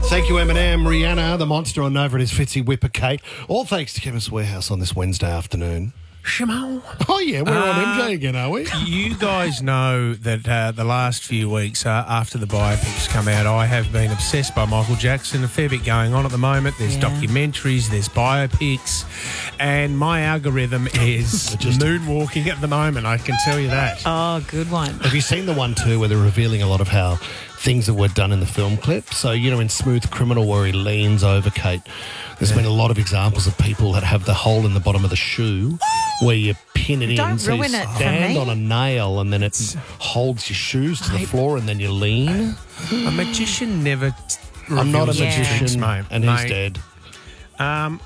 Thank you, Eminem. Rihanna, the monster on Nova. It is Fitzy, Whipper, Kate. All thanks to Chemist Warehouse on this Wednesday afternoon. Shimo. Oh, yeah, we're on MJ again, are we? You guys know that the last few weeks after the biopics come out, I have been obsessed by Michael Jackson. A fair bit going on at the moment. There's documentaries, there's biopics, and my algorithm is moonwalking at the moment, I can tell you that. Oh, good one. Have you seen the one, too, where they're revealing a lot of how things that were done in the film clip? So, you know, in Smooth Criminal where he leans over Kate, there's been a lot of examples of people that have the hole in the bottom of the shoe where you pin it in. Don't so you ruin it for stand me. on a nail and then it holds your shoes to the floor and then you lean. A magician never I'm not a reveals his magician, tricks, mate. and he's dead. Whoa,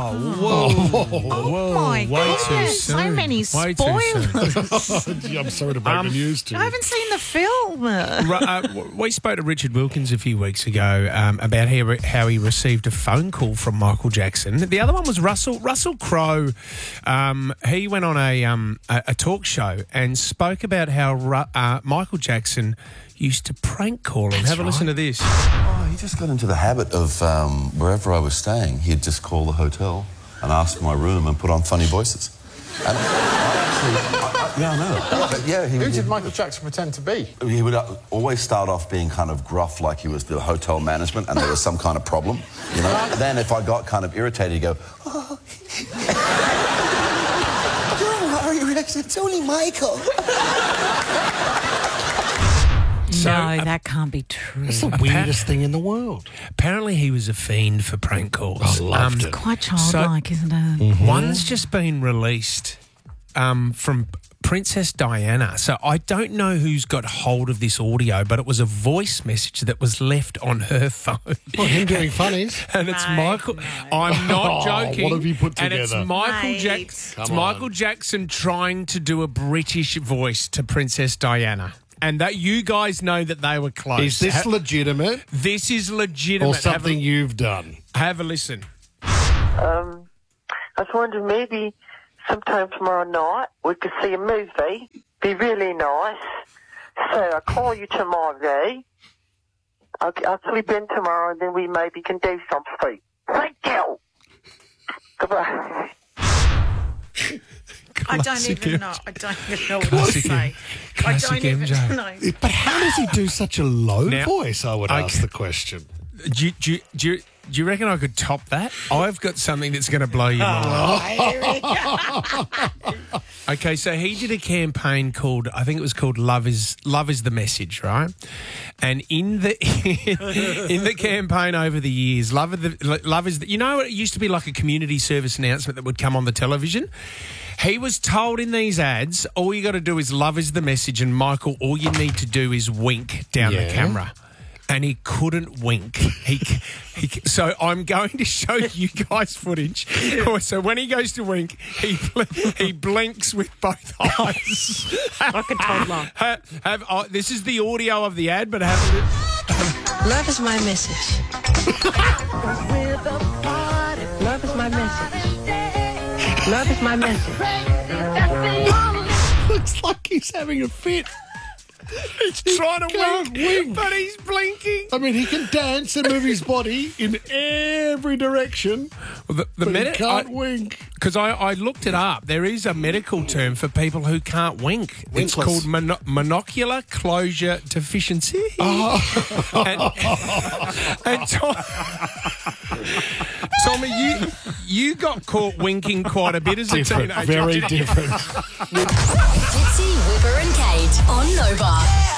My way too goodness, so soon. many Way too soon. spoilers. I'm sorry to break the news to you. I haven't seen the film. We spoke to Richard Wilkins a few weeks ago about how he received a phone call from Michael Jackson. The other one was Russell Crowe. He went on a talk show and spoke about how Michael Jackson used to prank call him. Have a listen to this. Oh, he just got into the habit of wherever I was staying, he'd just call the hotel and ask for my room and put on funny voices. And I know. But yeah, Who did Michael Jackson pretend to be? He would always start off being kind of gruff, like he was the hotel management and there was some kind of problem, you know. Then if I got kind of irritated, he'd go, oh. Don't worry, Rex, it's only Michael. No, that can't be true. It's the weirdest thing in the world. Apparently he was a fiend for prank calls. I loved it. Quite childlike, isn't it? One's just been released from Princess Diana. So I don't know who's got hold of this audio, but it was a voice message that was left on her phone. Well, him doing funnies. And it's Michael. I'm not joking. What have you put And it's together? Michael Jackson trying to do a British voice to Princess Diana. And that you guys know that they were close. Is this legitimate This is legitimate. or something you've done? Have a listen. I was wondering maybe sometime tomorrow night we could see a movie. Be really nice. So I'll call you tomorrow. I'll sleep in tomorrow and then we maybe can do something. Thank you. Goodbye. I don't even know what to say. Classic MJ. know. But how does he do such a low Now, voice, I would ask the question. Do you reckon I could top that? I've got something that's going to blow your mind. Okay, so he did a campaign called, I think it was called Love is the Message, right? And in the in the campaign over the years, Love is the, you know, it used to be like a community service announcement that would come on the television. He was told in these ads, all you got to do is love is the message, and Michael, all you need to do is wink down the camera. And he couldn't wink. So I'm going to show you guys footage. So when he goes to wink, he blinks with both eyes. Like a toddler. This is the audio of the ad, but have a Love is my message. Love is my message. Love is my message. Looks like he's having a fit. He's trying to wink, but he's blinking. I mean, he can dance and move his body in every direction, Well, but he can't wink. Because I looked it up. There is a medical term for people who can't wink. It's Winkless. called monocular closure deficiency. And Tommy, you got caught winking quite a bit as a teenager. Very different. Fitzy, Whipper and Kate on Nova.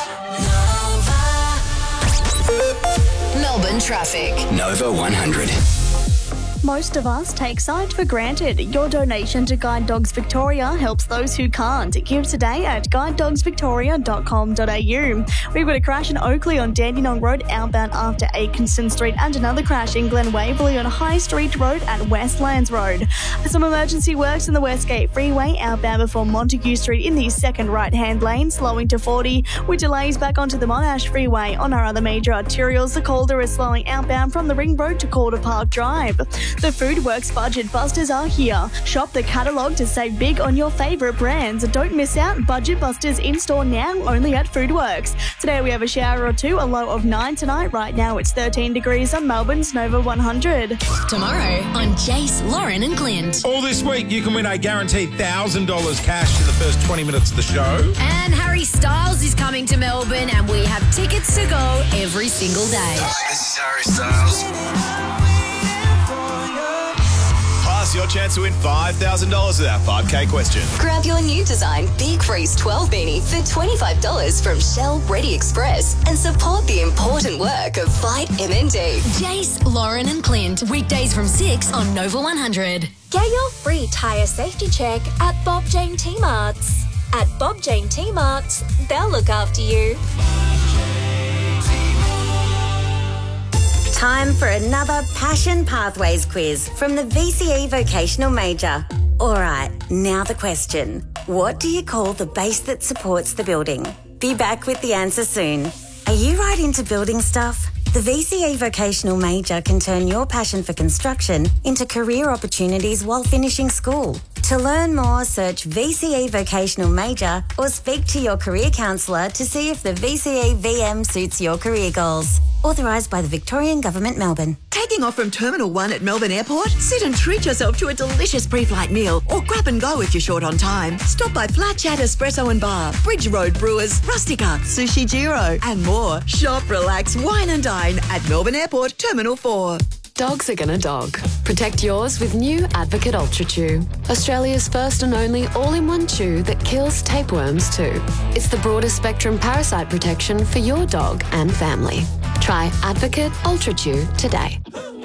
Melbourne traffic. Nova 100. Most of us take sight for granted. Your donation to Guide Dogs Victoria helps those who can't. Give today at guidedogsvictoria.com.au. We've got a crash in Oakley on Dandenong Road outbound after Atkinson Street, and another crash in Glen Waverley on High Street Road at Westlands Road. Some emergency works in the Westgate Freeway outbound before Montague Street in the second right-hand lane, slowing to 40, with delays back onto the Monash Freeway. On our other major arterials, the Calder is slowing outbound from the Ring Road to Calder Park Drive. The Foodworks Budget Busters are here. Shop the catalogue to save big on your favourite brands. Don't miss out. Budget Busters in store now only at Foodworks. Today we have a shower or two, a low of 9 tonight. Right now it's 13 degrees on Melbourne's Nova 100. Tomorrow on Jace, Lauren and Clint. All this week you can win a guaranteed $1,000 cash in the first 20 minutes of the show. And Harry Styles is coming to Melbourne and we have tickets to go every single day. This is Harry Styles. Plus, your chance to win $5,000 with our 5K question. Grab your new design Big Freeze 12 beanie for $25 from Shell Ready Express and support the important work of Fight MND. Jace, Lauren and Clint, weekdays from 6 on Nova 100. Get your free tyre safety check at Bob Jane T-Marts. At Bob Jane T-Marts, they'll look after you. Time for another Passion Pathways quiz from the VCE Vocational Major. All right, now the question. What do you call the base that supports the building? Be back with the answer soon. Are you right into building stuff? The VCE Vocational Major can turn your passion for construction into career opportunities while finishing school. To learn more, search VCE Vocational Major or speak to your career counsellor to see if the VCE VM suits your career goals. Authorised by the Victorian Government, Melbourne. Taking off from Terminal 1 at Melbourne Airport? Sit and treat yourself to a delicious pre-flight meal or grab and go if you're short on time. Stop by Flat Chat Espresso and Bar, Bridge Road Brewers, Rustica, Sushi Giro and more. Shop, relax, wine and dine at Melbourne Airport Terminal 4. Dogs are gonna dog. Protect yours with new Advocate Ultra Chew. Australia's first and only all-in-one chew that kills tapeworms too. It's the broadest spectrum parasite protection for your dog and family. Try Advocate Ultra Chew today.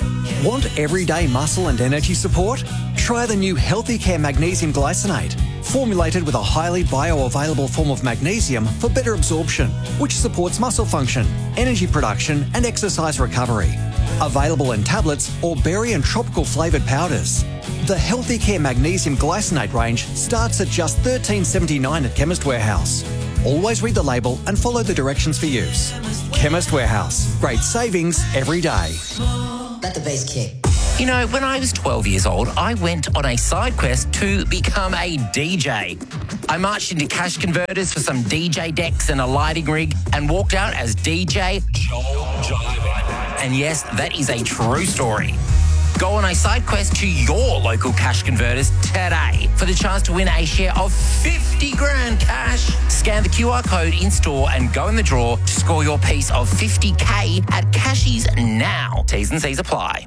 Want everyday muscle and energy support? Try the new Healthy Care Magnesium Glycinate. Formulated with a highly bioavailable form of magnesium for better absorption, which supports muscle function, energy production and exercise recovery. Available in tablets or berry and tropical flavoured powders. The Healthy Care Magnesium Glycinate range starts at just $13.79 at Chemist Warehouse. Always read the label and follow the directions for use. Chemist Warehouse. Great savings every day. Let the bass kick. You know, when I was 12 years old, I went on a side quest to become a DJ. I marched into cash converters for some DJ decks and a lighting rig and walked out as DJ Joel Jive. And yes, that is a true story. Go on a side quest to your local cash converters today for the chance to win a share of 50 grand cash. Scan the QR code in store and go in the draw to score your piece of 50K at Cashies now. T's and C's apply.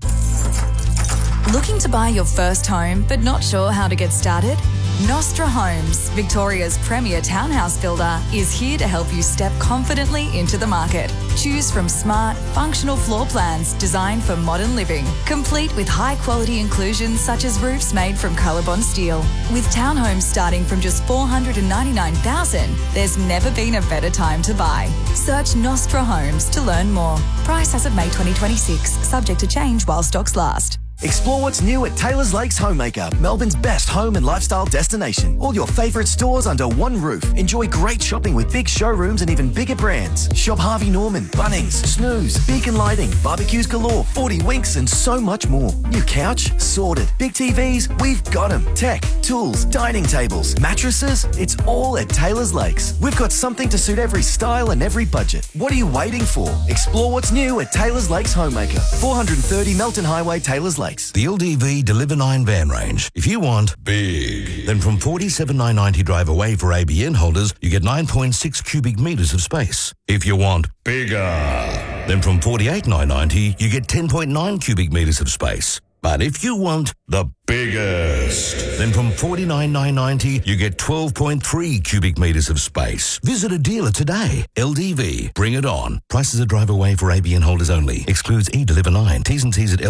Looking to buy your first home but not sure how to get started? Nostra Homes, Victoria's premier townhouse builder, is here to help you step confidently into the market. Choose from smart, functional floor plans designed for modern living, complete with high-quality inclusions such as roofs made from Colorbond steel. With townhomes starting from just $499,000, there's never been a better time to buy. Search Nostra Homes to learn more. Price as of May 2026, subject to change while stocks last. Explore what's new at Taylor's Lakes Homemaker, Melbourne's best home and lifestyle destination. All your favourite stores under one roof. Enjoy great shopping with big showrooms and even bigger brands. Shop Harvey Norman, Bunnings, Snooze, Beacon Lighting, barbecues galore, 40 Winks and so much more. New couch? Sorted. Big TVs? We've got them. Tech, tools, dining tables, mattresses? It's all at Taylor's Lakes. We've got something to suit every style and every budget. What are you waiting for? Explore what's new at Taylor's Lakes Homemaker, 430 Melton Highway, Taylor's Lakes. The LDV Deliver 9 van range. If you want big, then from $47,990 drive away for ABN holders, you get 9.6 cubic metres of space. If you want bigger, then from $48,990 you get 10.9 cubic metres of space. But if you want the biggest, then from $49,990 you get 12.3 cubic metres of space. Visit a dealer today. LDV, bring it on. Prices are drive away for ABN holders only. Excludes eDeliver 9. T's and C's at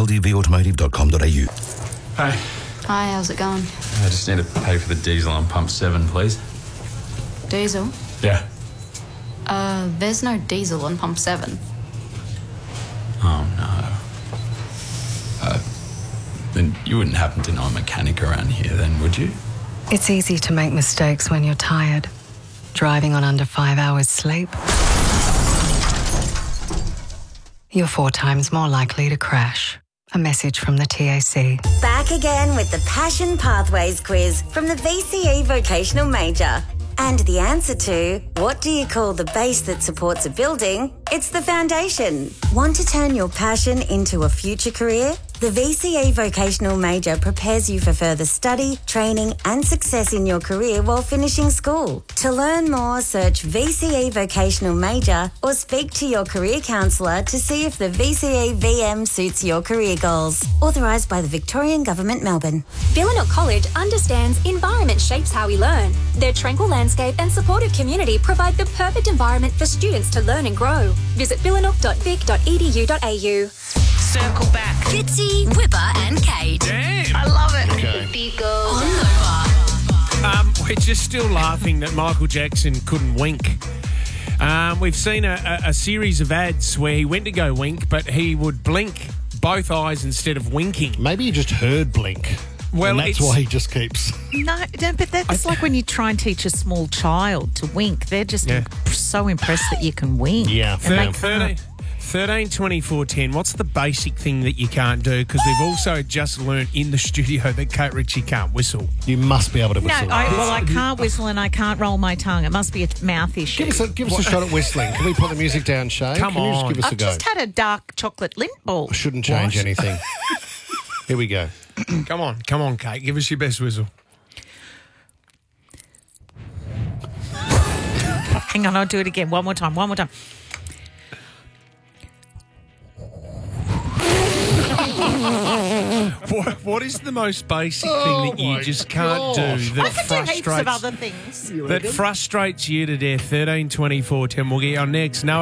ldvautomotive.com.au. Hey. Hi, how's it going? I just need to pay for the diesel on pump 7, please. Diesel? Yeah. There's no diesel on pump 7. Oh, no. Then you wouldn't happen to know a mechanic around here then, would you? It's easy to make mistakes when you're tired. Driving on under 5 hours sleep. You're 4 times more likely to crash. A message from the TAC. Back again with the Passion Pathways quiz from the VCE Vocational Major. And the answer to, what do you call the base that supports a building? It's the foundation. Want to turn your passion into a future career? The VCE Vocational Major prepares you for further study, training and success in your career while finishing school. To learn more, search VCE Vocational Major or speak to your career counsellor to see if the VCE VM suits your career goals. Authorised by the Victorian Government, Melbourne. Billanook College understands environment shapes how we learn. Their tranquil landscape and supportive community provide the perfect environment for students to learn and grow. Visit billanook.vic.edu.au. Circle back. Fitzy, Whipper and Kate. Damn. I love it. Okay. On Nova. We're just still laughing that Michael Jackson couldn't wink. We've seen a series of ads where he went to go wink, but he would blink both eyes instead of winking. Maybe he just heard blink. Well, and that's why he just keeps. No, but that's like when you try and teach a small child to wink. They're just so impressed that you can wink. Yeah. And they can't. 13, 24, 10. What's the basic thing that you can't do? Because we've also just learned in the studio that Kate Ritchie can't whistle. You must be able to No, whistle. I can't whistle and I can't roll my tongue. It must be a mouth issue. Give us a shot at whistling. Can we put the music down, Shay? Come Can you on. just give us a I've go? just had a dark chocolate lint ball. Shouldn't change anything. Here we go. Come on, Kate. Give us your best whistle. Hang on, I'll do it again. One more time. What is the most basic thing that you just can't do that I can do heaps of other things. frustrates you to death? 13, 24, 10. We'll get you on next. No